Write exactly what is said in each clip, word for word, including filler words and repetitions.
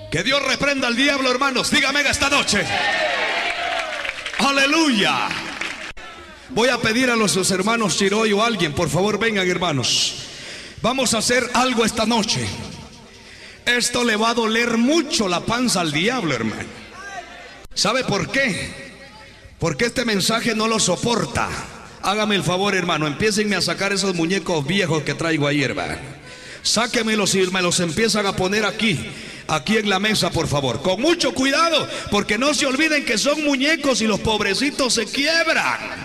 Que Dios reprenda al diablo, hermanos. Dígame esta noche. Aleluya. Voy a pedir a los hermanos Chiroy o alguien, por favor vengan, hermanos. Vamos a hacer algo esta noche. Esto le va a doler mucho la panza al diablo, hermano. ¿Sabe por qué? Porque este mensaje no lo soporta. Hágame el favor, hermano, empiecenme a sacar esos muñecos viejos que traigo ahí, hermano. Sáquenmelos y me los empiezan a poner aquí, aquí en la mesa, por favor. Con mucho cuidado, porque no se olviden que son muñecos y los pobrecitos se quiebran.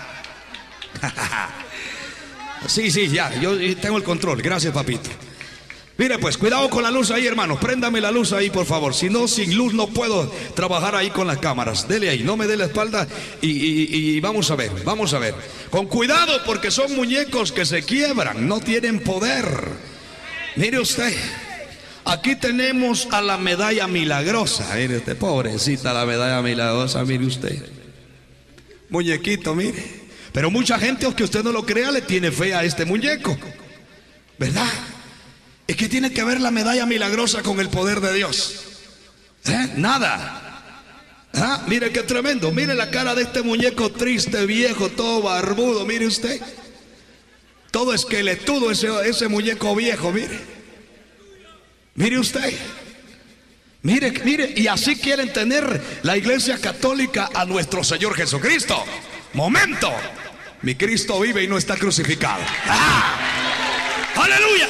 Sí, sí, ya, yo tengo el control, gracias, papito. Mire pues, cuidado con la luz ahí, hermano. Préndame la luz ahí, por favor. Si no, sin luz no puedo trabajar ahí con las cámaras. Dele ahí, no me dé la espalda y, y, y vamos a ver, vamos a ver. Con cuidado, porque son muñecos que se quiebran, no tienen poder. Mire usted, aquí tenemos a la medalla milagrosa. Mire usted, pobrecita la medalla milagrosa, mire usted. Muñequito, mire. Pero mucha gente, aunque usted no lo crea, le tiene fe a este muñeco, ¿verdad? Es que tiene que ver la medalla milagrosa con el poder de Dios. ¿Eh? Nada. ¿Ah? Mire qué tremendo. Mire la cara de este muñeco triste, viejo, todo barbudo. Mire usted. Todo esqueletudo ese, ese muñeco viejo, mire. Mire usted. Mire, mire. Y así quieren tener la Iglesia Católica a nuestro Señor Jesucristo. Momento. Mi Cristo vive y no está crucificado. ¡Ah! ¡Aleluya!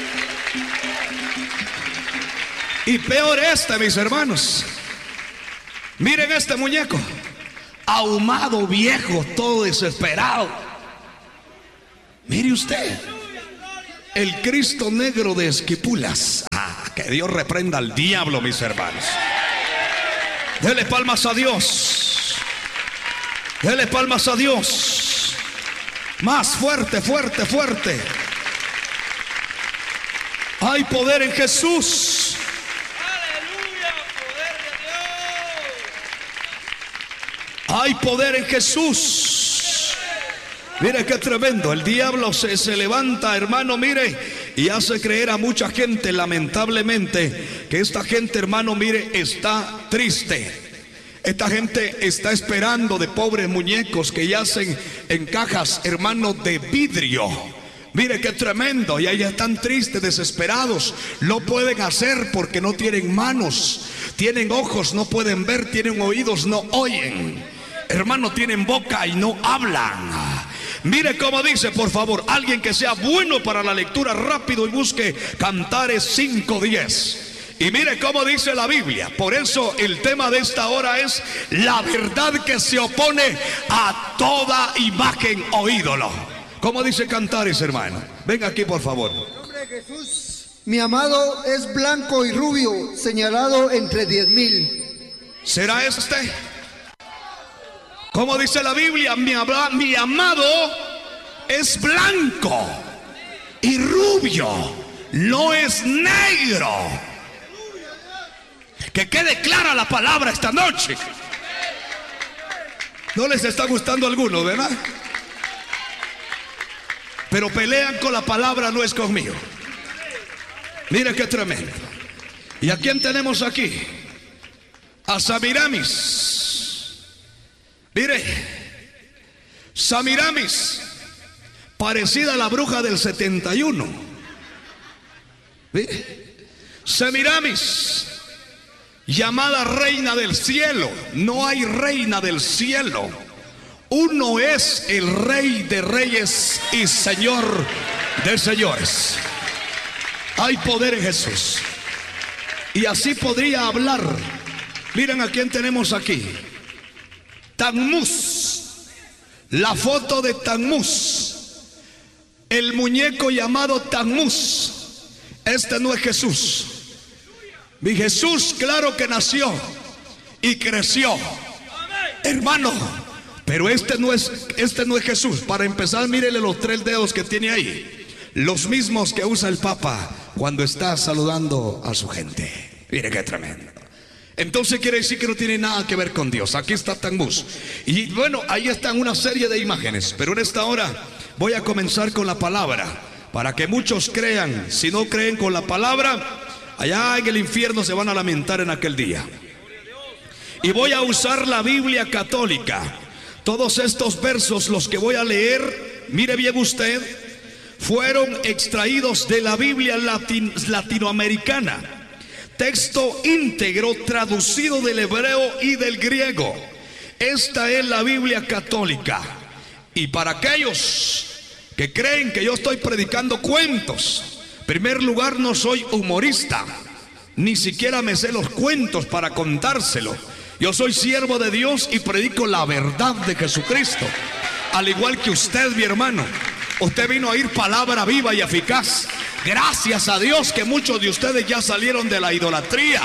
Y peor este, mis hermanos. Miren este muñeco, ahumado, viejo, todo desesperado. Mire usted, el Cristo negro de Esquipulas. Ah, que Dios reprenda al diablo, mis hermanos. Dele palmas a Dios. Dele palmas a Dios. Más fuerte, fuerte, fuerte. Hay poder en Jesús. Hay poder en Jesús. Mire qué tremendo. El diablo se, se levanta, hermano, mire, y hace creer a mucha gente, lamentablemente, que esta gente, hermano, mire, está triste. Esta gente está esperando de pobres muñecos que yacen en cajas, hermano, de vidrio. Mire qué tremendo. Y ahí están tristes, desesperados. No pueden hacer porque no tienen manos. Tienen ojos, no pueden ver. Tienen oídos, no oyen. Hermano, tienen boca y no hablan. Mire cómo dice, por favor, alguien que sea bueno para la lectura, rápido, y busque Cantares cinco diez. Y mire cómo dice la Biblia. Por eso el tema de esta hora es la verdad que se opone a toda imagen o ídolo. ¿Cómo dice Cantares, hermano? Venga aquí, por favor. En el nombre de Jesús, mi amado es blanco y rubio, señalado entre diez mil. ¿Será este? ¿Cómo dice la Biblia? Mi, mi amado es blanco y rubio, no es negro. Que quede clara la palabra esta noche. No les está gustando a algunos, ¿verdad? Pero pelean con la palabra, no es conmigo. Mira qué tremendo. ¿Y a quién tenemos aquí? A Samiramis. Mire, Samiramis, parecida a la bruja del setenta y uno. Mire, Semiramis, llamada reina del cielo. No hay reina del cielo. Uno es el Rey de reyes y Señor de señores. Hay poder en Jesús. Y así podría hablar. Miren a quién tenemos aquí. Tammuz. La foto de Tammuz. El muñeco llamado Tammuz. Este no es Jesús. Mi Jesús, claro que nació y creció, hermano. Pero este no es, este no es Jesús. Para empezar, mírele los tres dedos que tiene ahí. Los mismos que usa el Papa cuando está saludando a su gente. Mire qué tremendo. Entonces quiere decir que no tiene nada que ver con Dios. Aquí está Tammuz. Y bueno, ahí están una serie de imágenes. Pero en esta hora voy a comenzar con la palabra, para que muchos crean. Si no creen con la palabra, Allá en el infierno se van a lamentar en aquel día. Y voy a usar la Biblia católica. Todos estos versos, los que voy a leer, mire bien usted, fueron extraídos de la Biblia latin, latinoamericana. Texto íntegro traducido del hebreo y del griego. Esta es la Biblia católica. Y para aquellos que creen que yo estoy predicando cuentos, en primer lugar, no soy humorista, ni siquiera me sé los cuentos para contárselo. Yo soy siervo de Dios y predico la verdad de Jesucristo. Al igual que usted, mi hermano, usted vino a oír palabra viva y eficaz. Gracias a Dios que muchos de ustedes ya salieron de la idolatría.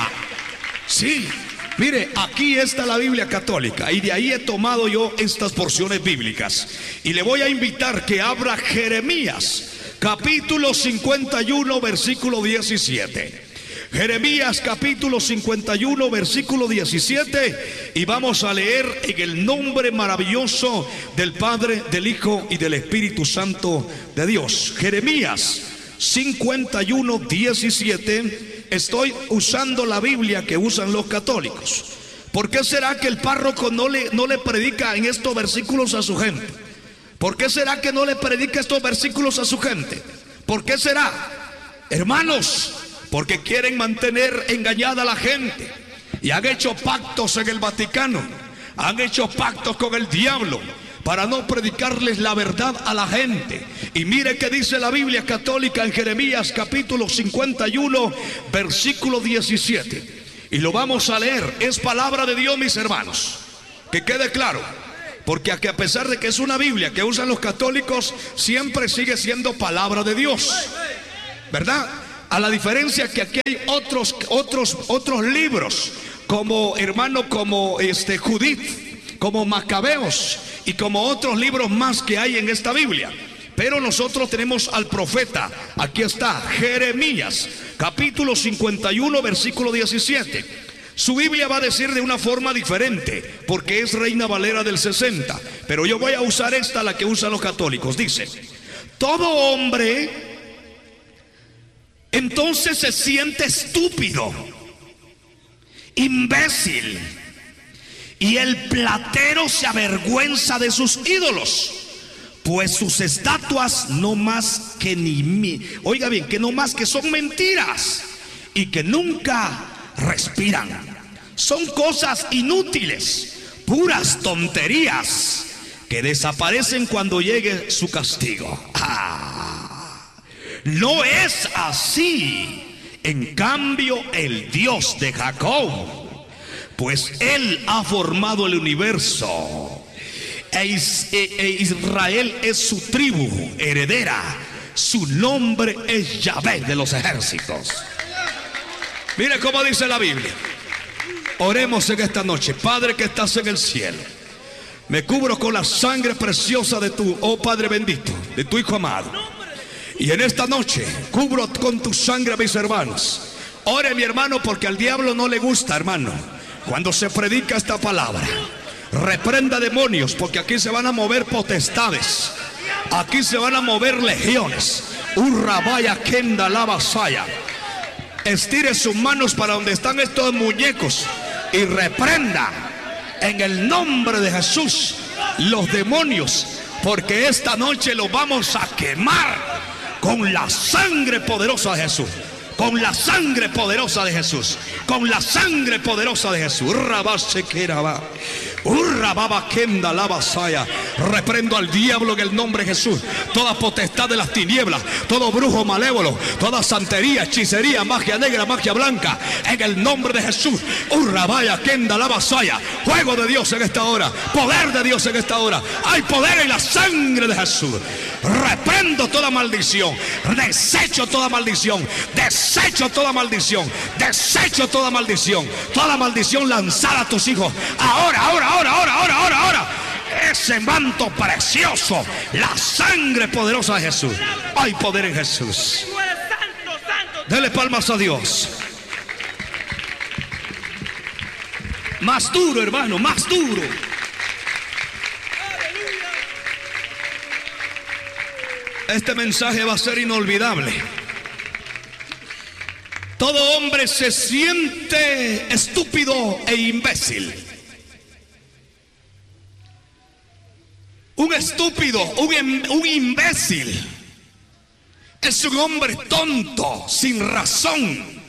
Sí, mire, aquí está la Biblia católica y de ahí he tomado yo estas porciones bíblicas. Y le voy a invitar que abra Jeremías, capítulo cincuenta y uno, versículo diecisiete. Jeremías capítulo cincuenta y uno, versículo diecisiete, y vamos a leer en el nombre maravilloso del Padre, del Hijo y del Espíritu Santo de Dios. Jeremías cincuenta y uno, diecisiete. Estoy usando la Biblia que usan los católicos. ¿Por qué será que el párroco no le, no le predica en estos versículos a su gente? ¿Por qué será que no le predica estos versículos a su gente? ¿Por qué será? Hermanos, porque quieren mantener engañada a la gente y han hecho pactos en el Vaticano, han hecho pactos con el diablo para no predicarles la verdad a la gente. Y mire que dice la Biblia católica en Jeremías capítulo cincuenta y uno, versículo diecisiete, y lo vamos a leer. Es palabra de Dios, mis hermanos, que quede claro, porque a pesar de que es una Biblia que usan los católicos, siempre sigue siendo palabra de Dios, ¿verdad? A la diferencia que aquí hay otros, otros, otros libros, como hermano, como este Judith, como Macabeos y como otros libros más que hay en esta Biblia. Pero nosotros tenemos al profeta. Aquí está Jeremías, capítulo cincuenta y uno, versículo diecisiete. Su Biblia va a decir de una forma diferente, porque es Reina Valera del sesenta. Pero yo voy a usar esta, la que usan los católicos. Dice: todo hombre entonces se siente estúpido, imbécil, y el platero se avergüenza de sus ídolos, pues sus estatuas no más que ni, oiga bien, que no más que son mentiras y que nunca respiran. Son cosas inútiles, puras tonterías que desaparecen cuando llegue su castigo. Ah. No es así, en cambio, el Dios de Jacob, pues Él ha formado el universo, e Israel es su tribu heredera, su nombre es Yahvé de los ejércitos. Mire cómo dice la Biblia. Oremos en esta noche. Padre que estás en el cielo, me cubro con la sangre preciosa de tu, oh Padre bendito, de tu Hijo amado. Y en esta noche cubro con tu sangre a mis hermanos. Ore, mi hermano, porque al diablo no le gusta, hermano, cuando se predica esta palabra. Reprenda demonios, porque aquí se van a mover potestades, aquí se van a mover legiones. Urrabaya kenda lavasaya. Estire sus manos para donde están estos muñecos y reprenda en el nombre de Jesús los demonios, porque esta noche los vamos a quemar con la sangre poderosa de Jesús. Con la sangre poderosa de Jesús. Con la sangre poderosa de Jesús. Reprendo al diablo en el nombre de Jesús. Toda potestad de las tinieblas, todo brujo malévolo, toda santería, hechicería, magia negra, magia blanca, en el nombre de Jesús. Fuego de Dios en esta hora, poder de Dios en esta hora. Hay poder en la sangre de Jesús. Reprendo toda maldición, desecho toda maldición, desecho toda maldición, desecho toda maldición, toda maldición lanzada a tus hijos. Ahora, ahora, ahora, ahora, ahora, ahora, ahora. Ese manto precioso, la sangre poderosa de Jesús. Hay poder en Jesús. Dele palmas a Dios. Más duro, hermano, más duro. Este mensaje va a ser inolvidable. Todo todo hombre se siente estúpido e imbécil. Un estúpido, un, un imbécil, es un hombre tonto, sin razón.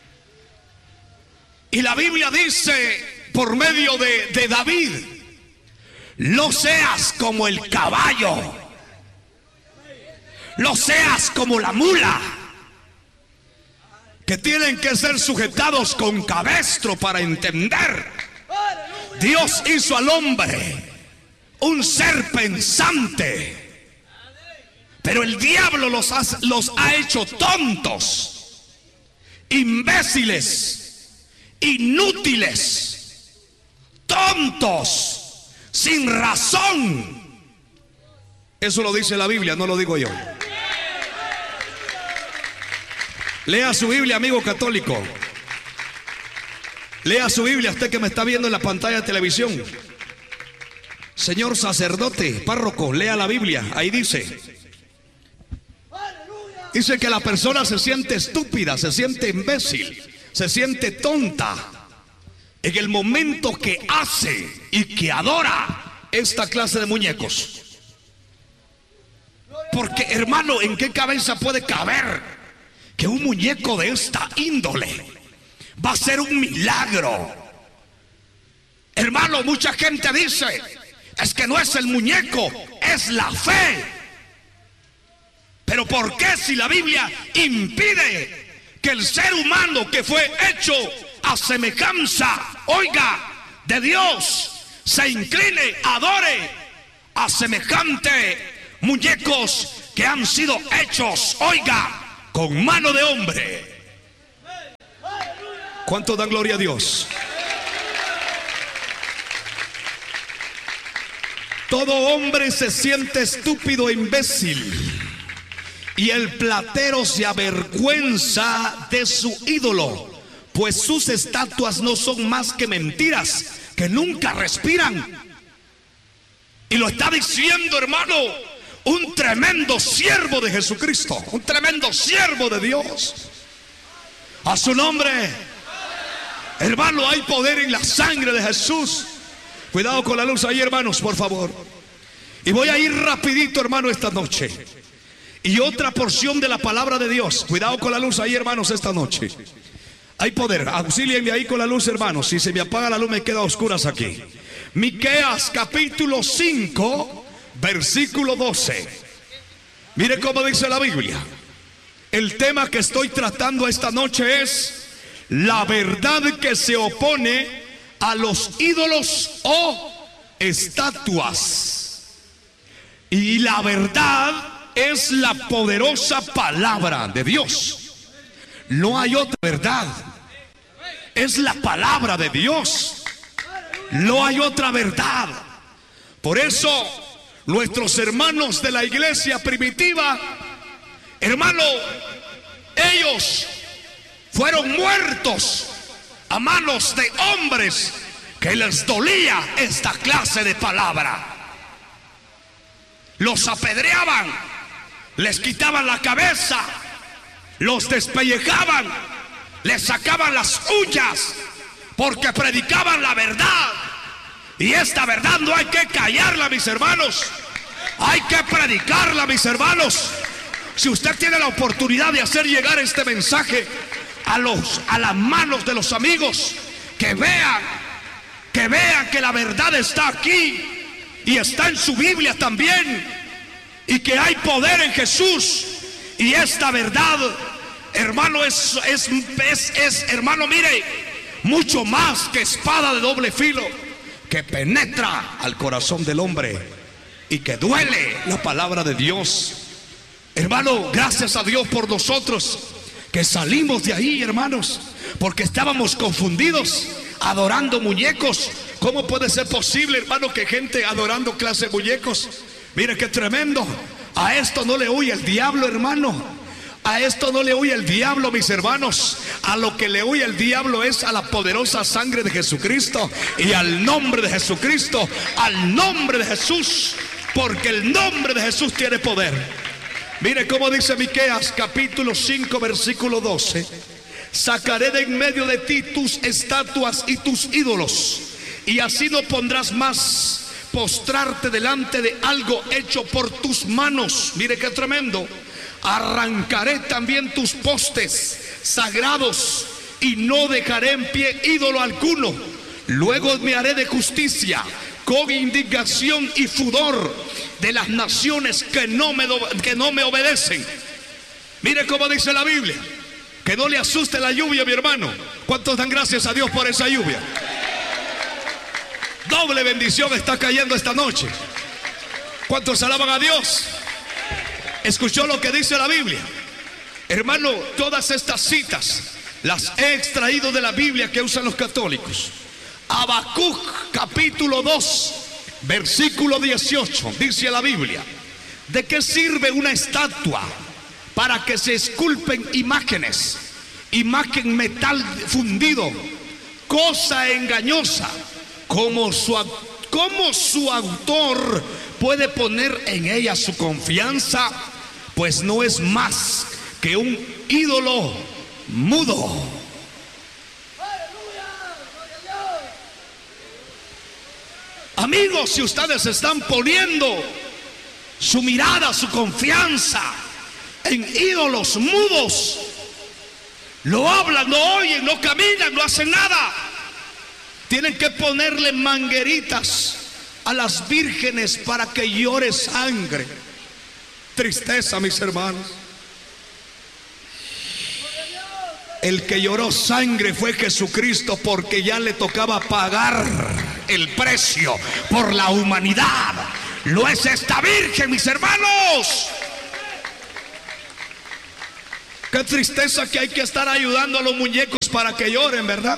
Y la Biblia dice por medio de, de David: no seas como el caballo, no seas como la mula, que tienen que ser sujetados con cabestro para entender. Dios hizo al hombre un ser pensante, pero el diablo los ha, los ha hecho tontos, imbéciles, inútiles, tontos, sin razón. Eso lo dice la Biblia, no lo digo yo. Lea su Biblia, amigo católico. Lea su Biblia, usted que me está viendo en la pantalla de televisión. Señor sacerdote, párroco, lea la Biblia. Ahí dice Dice que la persona se siente estúpida, se siente imbécil, se siente tonta en el momento que hace y que adora esta clase de muñecos. Porque, hermano, ¿en qué cabeza puede caber que un muñeco de esta índole va a ser un milagro? Hermano, mucha gente dice: es que no es el muñeco, es la fe. Pero ¿por qué, si la Biblia impide que el ser humano que fue hecho a semejanza, oiga, de Dios, se incline, adore a semejante muñecos que han sido hechos, oiga, con mano de hombre? ¿Cuánto dan gloria a Dios? Todo hombre se siente estúpido e imbécil, y el platero se avergüenza de su ídolo, pues sus estatuas no son más que mentiras que nunca respiran. Y lo está diciendo, hermano, un tremendo siervo de Jesucristo, un tremendo siervo de Dios. A su nombre, hermano, hay poder en la sangre de Jesús. Cuidado con la luz ahí, hermanos, por favor. Y voy a ir rapidito, hermano, esta noche. Y otra porción de la palabra de Dios. Cuidado con la luz ahí, hermanos, esta noche. Hay poder, auxílienme ahí con la luz, hermanos. Si se me apaga la luz me queda a oscuras aquí. Miqueas capítulo cinco, versículo doce. Mire cómo dice la Biblia. El tema que estoy tratando esta noche es la verdad que se opone a los ídolos o estatuas. Y la verdad es la poderosa palabra de Dios. No hay otra verdad. Es la palabra de Dios. No hay otra verdad. Por eso nuestros hermanos de la iglesia primitiva, hermano, ellos fueron muertos a manos de hombres que les dolía esta clase de palabra. Los apedreaban, les quitaban la cabeza, los despellejaban, les sacaban las uñas, porque predicaban la verdad. Y esta verdad no hay que callarla, mis hermanos, hay que predicarla, mis hermanos. Si usted tiene la oportunidad de hacer llegar este mensaje a los a las manos de los amigos, que vean, que vean que la verdad está aquí y está en su Biblia también, y que hay poder en Jesús. Y esta verdad, hermano, es, es, es, es hermano, mire, mucho más que espada de doble filo, que penetra al corazón del hombre y que duele la palabra de Dios. Hermano, gracias a Dios por nosotros que salimos de ahí, hermanos, porque estábamos confundidos adorando muñecos. ¿Cómo puede ser posible, hermano, que gente adorando clase de muñecos? Mire qué tremendo. A esto no le huye el diablo, hermano. A esto no le huye el diablo, mis hermanos. A lo que le huye el diablo es a la poderosa sangre de Jesucristo y al nombre de Jesucristo, al nombre de Jesús, porque el nombre de Jesús tiene poder. Mire cómo dice Miqueas capítulo cinco, versículo doce. sacaré de en medio de ti tus estatuas y tus ídolos, y así no pondrás más postrarte delante de algo hecho por tus manos. Mire qué tremendo. Arrancaré también tus postes sagrados y no dejaré en pie ídolo alguno. Luego me haré de justicia con indignación y furor de las naciones que no me, que no me obedecen. Mire cómo dice la Biblia. Que no le asuste la lluvia, mi hermano. ¿Cuántos dan gracias a Dios por esa lluvia? Doble bendición está cayendo esta noche. ¿Cuántos alaban a Dios? ¿Escuchó lo que dice la Biblia? Hermano, todas estas citas las he extraído de la Biblia que usan los católicos. Habacuc capítulo dos versículo dieciocho dice la Biblia: ¿de qué sirve una estatua para que se esculpen imágenes? Imagen metal fundido, cosa engañosa. Como su, como su autor puede poner en ella su confianza, pues no es más que un ídolo mudo. Amigos, si ustedes están poniendo su mirada, su confianza en ídolos mudos, no hablan, no oyen, no caminan, no hacen nada, tienen que ponerle mangueritas a las vírgenes para que llore sangre. Tristeza, mis hermanos. El que lloró sangre fue Jesucristo, porque ya le tocaba pagar el precio por la humanidad. Lo es esta virgen, mis hermanos. Qué tristeza que hay que estar ayudando a los muñecos para que lloren, ¿verdad?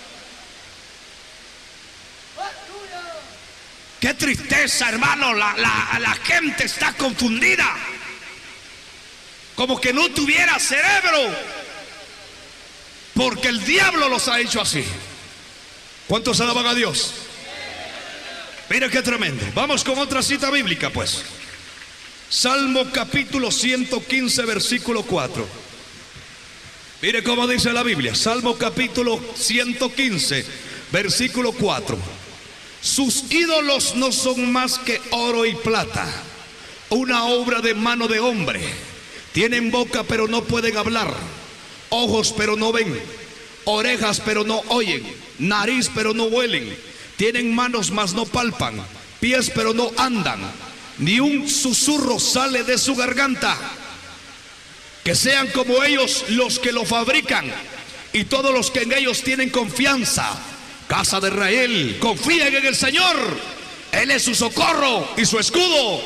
Qué tristeza, hermano. La, la, la gente está confundida, como que no tuviera cerebro, porque el diablo los ha hecho así. ¿Cuántos alaban a Dios? Mira qué tremendo. Vamos con otra cita bíblica, pues. Salmo capítulo ciento quince versículo cuatro. Mire cómo dice la Biblia. Salmo capítulo ciento quince versículo cuatro. Sus ídolos no son más que oro y plata, una obra de mano de hombre. Tienen boca pero no pueden hablar, ojos pero no ven, orejas pero no oyen, nariz pero no huelen. Tienen manos mas no palpan, pies pero no andan, ni un susurro sale de su garganta. Que sean como ellos los que lo fabrican y todos los que en ellos tienen confianza. Casa de Israel, confíen en el Señor. Él es su socorro y su escudo.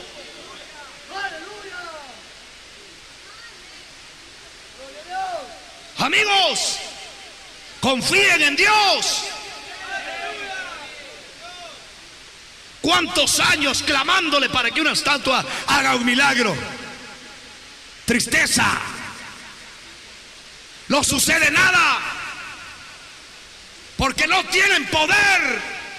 Amigos, confíen en Dios. ¿Cuántos años clamándole para que una estatua haga un milagro? Tristeza. No sucede nada, porque no tienen poder.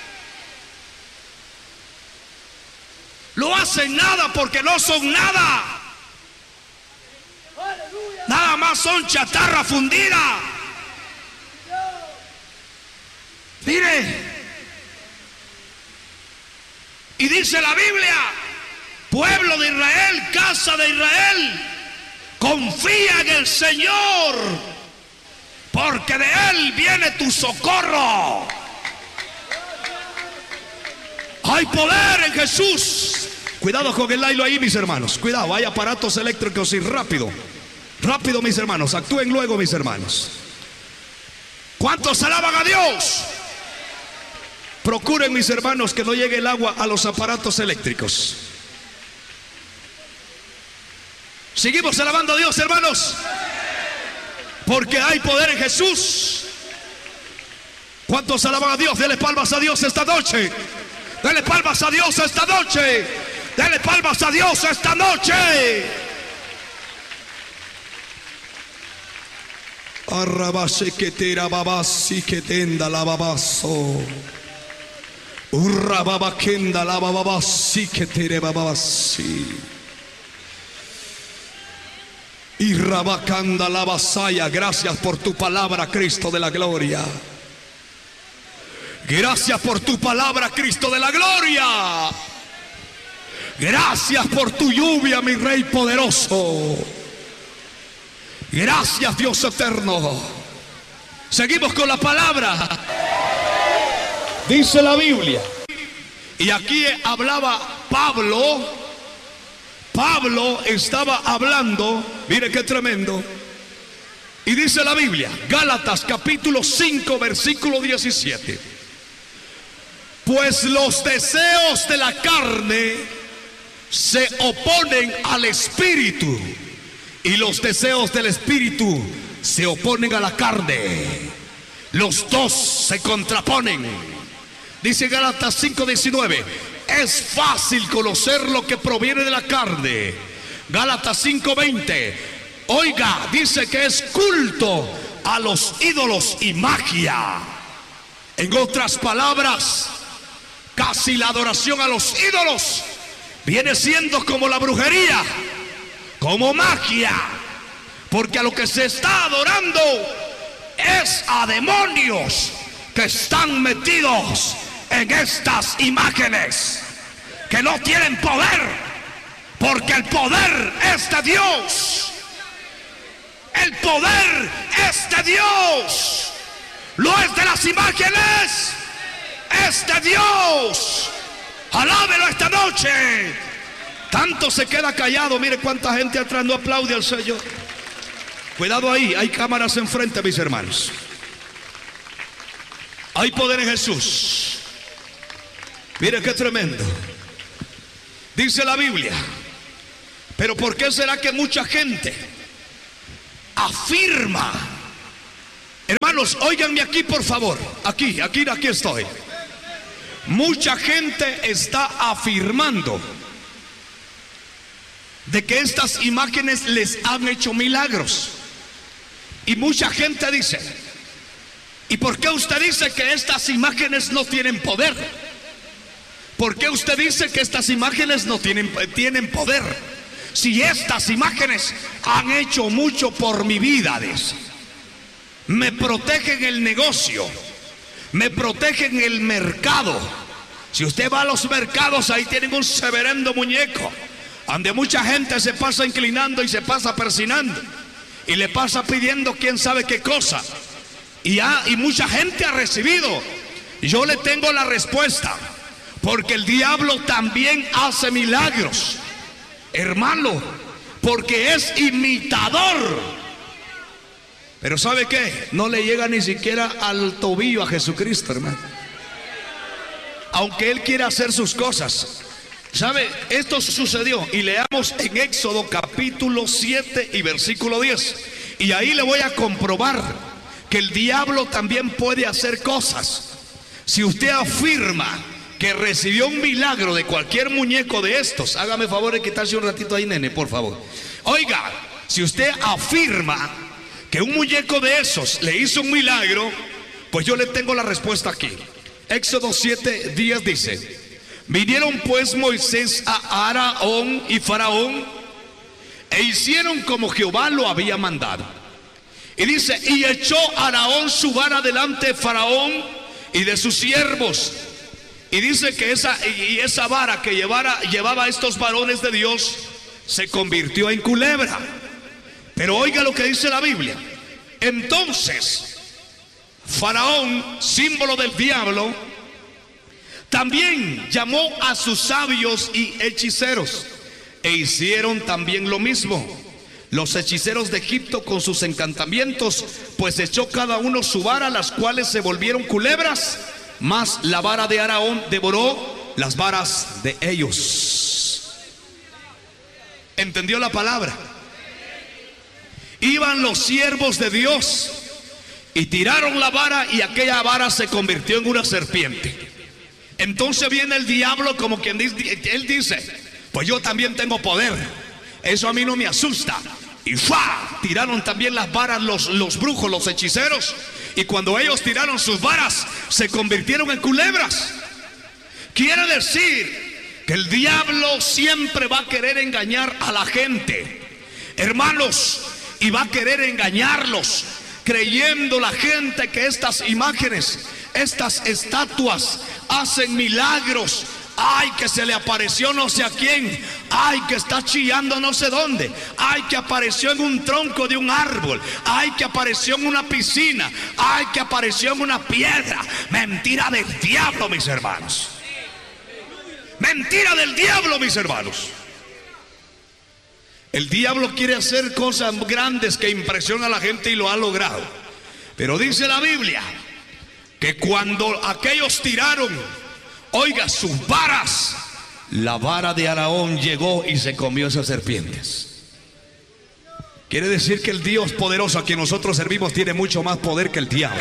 No hacen nada porque no son nada. Nada más son chatarra fundida. Mire, y dice la Biblia: pueblo de Israel, casa de Israel, confía en el Señor, porque de Él viene tu socorro. Hay poder en Jesús. Cuidado con el lailo ahí, mis hermanos. Cuidado, hay aparatos eléctricos y rápido. Rápido, mis hermanos. Actúen luego, mis hermanos. ¿Cuántos alaban a Dios? Procuren, mis hermanos, que no llegue el agua a los aparatos eléctricos. Seguimos alabando a Dios, hermanos, porque hay poder en Jesús. ¿Cuántos alaban a Dios? Dele palmas a Dios esta noche. Dele palmas a Dios esta noche. Dele palmas a Dios esta noche. Arrabase que te rababasi que tenda la babaso. Urrababa kenda la babasi que te rebabasi. Y Rabacanda la vasalla. Gracias por tu palabra, Cristo de la gloria. Gracias por tu palabra, Cristo de la gloria. Gracias por tu lluvia, mi Rey poderoso. Gracias, Dios eterno. Seguimos con la palabra. Dice la Biblia, y aquí hablaba Pablo. Pablo estaba hablando, mire qué tremendo. Y dice la Biblia, Gálatas capítulo cinco, versículo diecisiete. Pues los deseos de la carne se oponen al espíritu, y los deseos del espíritu se oponen a la carne. Los dos se contraponen. Dice Gálatas cinco diecinueve, es fácil conocer lo que proviene de la carne. Gálatas cinco veinte, oiga, dice que es culto a los ídolos y magia. En otras palabras, casi la adoración a los ídolos viene siendo como la brujería, como magia, porque a lo que se está adorando es a demonios que están metidos en estas imágenes, que no tienen poder, porque el poder es de Dios. El poder es de Dios. Lo es de las imágenes, es de Dios. Alábelo esta noche. Tanto se queda callado. Mire cuánta gente atrás no aplaude al Señor. Cuidado ahí, hay cámaras enfrente, mis hermanos. Hay poder en Jesús. Mire qué tremendo. Dice la Biblia, pero ¿por qué será que mucha gente afirma? Hermanos, óiganme aquí por favor. Aquí, aquí, aquí estoy. Mucha gente está afirmando de que estas imágenes les han hecho milagros. Y mucha gente dice, ¿y por qué usted dice que estas imágenes no tienen poder? ¿Por qué usted dice que estas imágenes no tienen, tienen poder? Si estas imágenes han hecho mucho por mi vida, dice. Me protegen el negocio, me protegen el mercado. Si usted va a los mercados, ahí tienen un severendo muñeco, donde mucha gente se pasa inclinando y se pasa persinando, y le pasa pidiendo quién sabe qué cosa. Y, ha, y mucha gente ha recibido. Y yo le tengo la respuesta. Porque el diablo también hace milagros, hermano, porque es imitador. Pero ¿sabe qué? No le llega ni siquiera al tobillo a Jesucristo, hermano. Aunque él quiera hacer sus cosas. ¿Sabe? Esto sucedió. Y leamos en Éxodo capítulo siete y versículo diez. Y ahí le voy a comprobar que el diablo también puede hacer cosas. Si usted afirma que recibió un milagro de cualquier muñeco de estos, hágame favor de quitarse un ratito ahí, nene, por favor. Oiga, si usted afirma que un muñeco de esos le hizo un milagro, pues yo le tengo la respuesta aquí. Éxodo siete diez dice, vinieron pues Moisés a Aarón y Faraón e hicieron como Jehová lo había mandado. Y dice, y echó Aarón su vara delante de Faraón y de sus siervos. Y dice que esa, y esa vara que llevara, llevaba a estos varones de Dios se convirtió en culebra. Pero oiga lo que dice la Biblia. Entonces Faraón, símbolo del diablo, también llamó a sus sabios y hechiceros e hicieron también lo mismo. Los hechiceros de Egipto con sus encantamientos, pues echó cada uno su vara, las cuales se volvieron culebras. Mas la vara de Aarón devoró las varas de ellos. ¿Entendió la palabra? Iban los siervos de Dios y tiraron la vara, y aquella vara se convirtió en una serpiente. Entonces viene el diablo, como quien dice, él dice, pues yo también tengo poder, eso a mí no me asusta. Y ¡fua! Tiraron también las varas los, los brujos, los hechiceros. Y cuando ellos tiraron sus varas, se convirtieron en culebras. Quiere decir que el diablo siempre va a querer engañar a la gente, hermanos. y va a querer engañarlos, creyendo la gente que estas imágenes, estas estatuas hacen milagros. Ay, que se le apareció no sé a quién. Ay, que está chillando no sé dónde. Ay, que apareció en un tronco de un árbol. Ay, que apareció en una piscina. Ay, que apareció en una piedra. Mentira del diablo, mis hermanos. Mentira del diablo, mis hermanos. El diablo quiere hacer cosas grandes que impresionan a la gente y lo ha logrado. Pero dice la Biblia que cuando aquellos tiraron, oiga, sus varas, la vara de Araón llegó y se comió esas serpientes. Quiere decir que el Dios poderoso a quien nosotros servimos tiene mucho más poder que el diablo.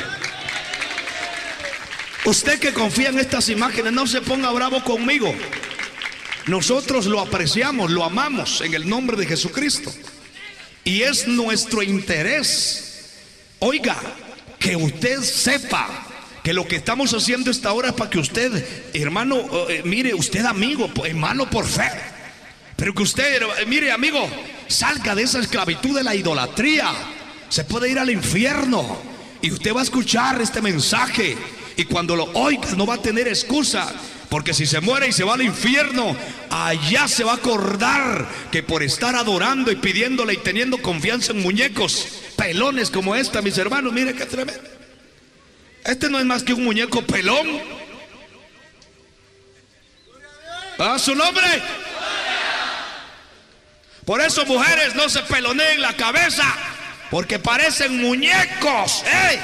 Usted que confía en estas imágenes, no se ponga bravo conmigo. Nosotros lo apreciamos, lo amamos en el nombre de Jesucristo. Y es nuestro interés, oiga, que usted sepa que lo que estamos haciendo esta hora es para que usted, hermano, eh, mire, usted amigo, hermano por fe, pero que usted, eh, mire amigo, salga de esa esclavitud de la idolatría. Se puede ir al infierno y usted va a escuchar este mensaje, y cuando lo oiga no va a tener excusa, porque si se muere y se va al infierno, allá se va a acordar que por estar adorando y pidiéndole y teniendo confianza en muñecos pelones como esta, mis hermanos, mire qué tremendo. Este no es más que un muñeco pelón. ¿A su nombre? Por eso, mujeres, no se peloneen la cabeza, porque parecen muñecos. ¡Ey!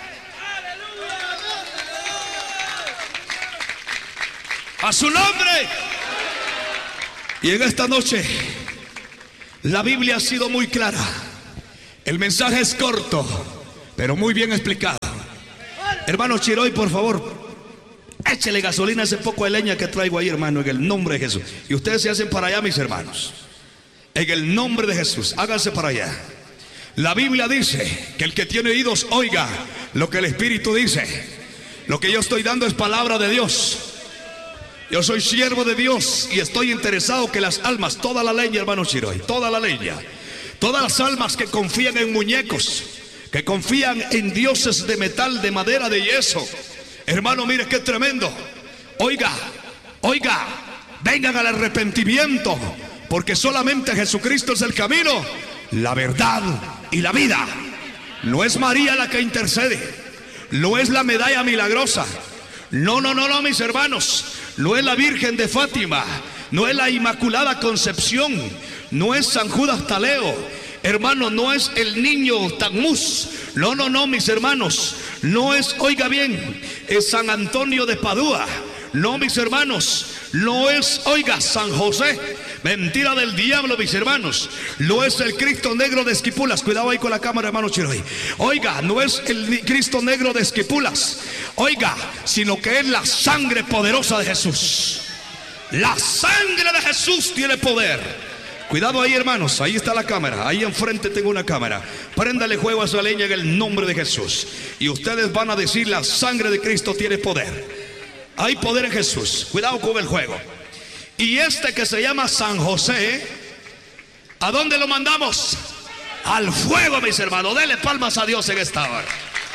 A su nombre. Y en esta noche la Biblia ha sido muy clara. El mensaje es corto, pero muy bien explicado. Hermano Chiroy, por favor, échele gasolina a ese poco de leña que traigo ahí, hermano, en el nombre de Jesús. Y ustedes se hacen para allá, mis hermanos. En el nombre de Jesús, háganse para allá. La Biblia dice que el que tiene oídos oiga lo que el Espíritu dice. Lo que yo estoy dando es palabra de Dios. Yo soy siervo de Dios y estoy interesado que las almas, toda la leña, hermano Chiroy, toda la leña, todas las almas que confían en muñecos, que confían en dioses de metal, de madera, de yeso, hermano, mire qué tremendo. Oiga, oiga, vengan al arrepentimiento, porque solamente Jesucristo es el camino, la verdad y la vida. No es María la que intercede, no es la medalla milagrosa, no, no, no, no, mis hermanos, no es la Virgen de Fátima, no es la Inmaculada Concepción, no es San Judas Tadeo, hermano, no es el niño Tammuz, no, no, no, mis hermanos, no es, oiga bien, es San Antonio de Padua, no, mis hermanos, no es, oiga, San José, mentira del diablo, mis hermanos, no es el Cristo negro de Esquipulas, cuidado ahí con la cámara, hermano Chiroy, oiga, no es el Cristo negro de Esquipulas, oiga, sino que es la sangre poderosa de Jesús. La sangre de Jesús tiene poder. Cuidado ahí, hermanos, ahí está la cámara, ahí enfrente tengo una cámara. Préndale fuego a esa leña en el nombre de Jesús, y ustedes van a decir: la sangre de Cristo tiene poder. Hay poder en Jesús. Cuidado con el juego. Y este que se llama San José, ¿a dónde lo mandamos? Al fuego, mis hermanos. Denle palmas a Dios en esta hora.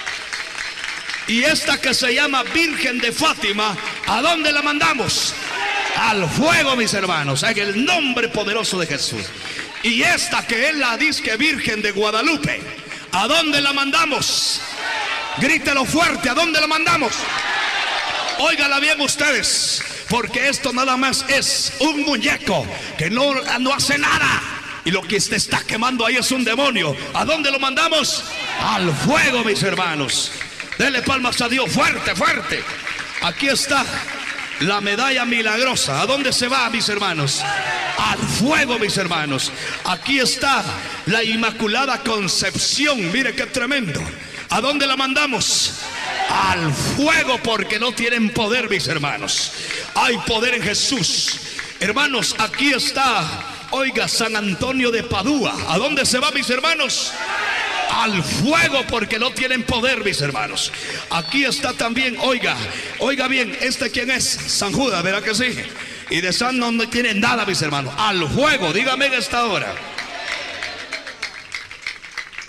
Y esta que se llama Virgen de Fátima, ¿a dónde la mandamos? Al fuego, mis hermanos, en el nombre poderoso de Jesús. Y esta que es la disque Virgen de Guadalupe, ¿a dónde la mandamos? Grítelo fuerte, ¿a dónde la mandamos? Óigala bien ustedes, porque esto nada más es un muñeco que no, no hace nada, y lo que se está quemando ahí es un demonio. ¿A dónde lo mandamos? Al fuego, mis hermanos. Denle palmas a Dios, fuerte, fuerte. Aquí está la medalla milagrosa. ¿A dónde se va, mis hermanos? Al fuego, mis hermanos. Aquí está la Inmaculada Concepción. Mire qué tremendo. ¿A dónde la mandamos? Al fuego, porque no tienen poder, mis hermanos. Hay poder en Jesús. Hermanos, aquí está, oiga, San Antonio de Padua. ¿A dónde se va, mis hermanos? Al fuego, porque no tienen poder, mis hermanos. Aquí está también, oiga, oiga bien, ¿este quién es? San Judas, ¿verdad que sí? Y de San no, no tiene nada, mis hermanos. Al fuego, dígame en esta hora.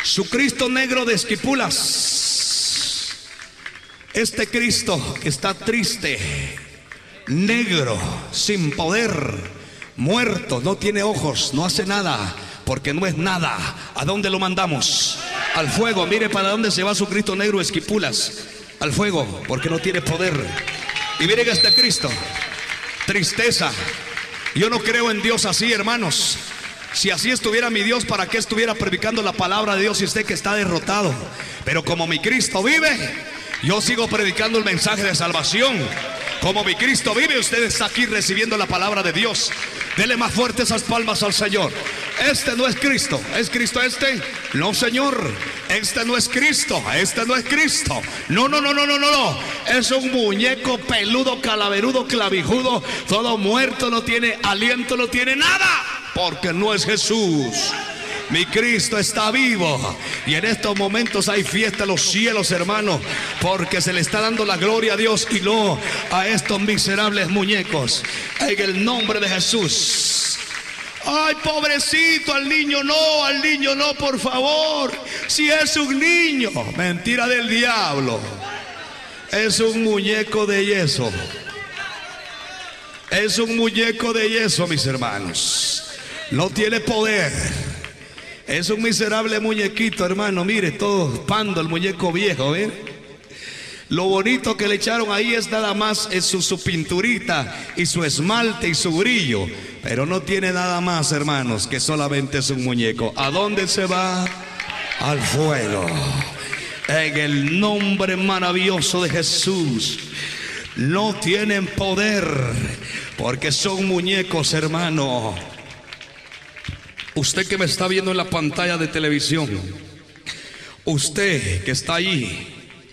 Su Cristo negro de Esquipulas. Este Cristo que está triste, negro, sin poder, muerto, no tiene ojos, no hace nada, porque no es nada. ¿A dónde lo mandamos? Al fuego. Mire para dónde se va su Cristo negro Esquipulas. Al fuego, porque no tiene poder. Y miren a este Cristo, tristeza. Yo no creo en Dios así, hermanos. Si así estuviera mi Dios, ¿para qué estuviera predicando la palabra de Dios y usted que está derrotado? Pero como mi Cristo vive, yo sigo predicando el mensaje de salvación. Como mi Cristo vive, usted está aquí recibiendo la palabra de Dios. Dele más fuerte esas palmas al Señor. Este no es Cristo. ¿Es Cristo este? No, Señor. Este no es Cristo. Este no es Cristo. No, no, no, no, no, no, no. Es un muñeco peludo, calaverudo, clavijudo, todo muerto, no tiene aliento, no tiene nada, porque no es Jesús. Mi Cristo está vivo. Y en estos momentos hay fiesta en los cielos, hermano, porque se le está dando la gloria a Dios y no a estos miserables muñecos. En el nombre de Jesús. Ay, pobrecito, al niño no, al niño no, por favor. Si es un niño, mentira del diablo. Es un muñeco de yeso. Es un muñeco de yeso, mis hermanos. No tiene poder. Es un miserable muñequito, hermano. Mire, todo pando el muñeco viejo, ¿ven? Lo bonito que le echaron ahí es nada más es su, su pinturita y su esmalte y su brillo. Pero no tiene nada más, hermanos, que solamente es un muñeco. ¿A dónde se va? Al fuego. En el nombre maravilloso de Jesús. No tienen poder, porque son muñecos, hermano. Usted que me está viendo en la pantalla de televisión, usted que está ahí,